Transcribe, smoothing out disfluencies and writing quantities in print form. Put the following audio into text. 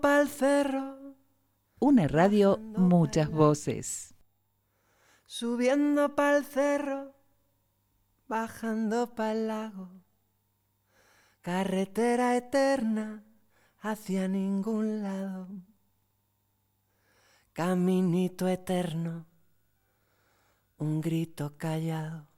pa'l cerro, Una radio, muchas voces. subiendo pa'l cerro, bajando pa'l lago, carretera eterna hacia ningún lado, caminito eterno, un grito callado.